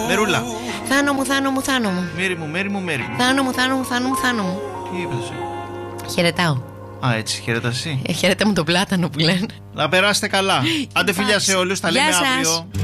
Μερούλα. Θάνο μου, Θάνο μου, Θάνο μου. Μέρη μου, Μέρη μου, Μέρη μου. Θάνο μου, Θάνο μου, Θάνο μου, Θάνο μου. Τι είπες? Χαιρετάω. Α, έτσι, χαιρετά εσύ. Χαιρετά μου το πλάτανο που λένε. Να περάσετε καλά. Άντε φιλιά σε όλους, τα λέμε αύριο.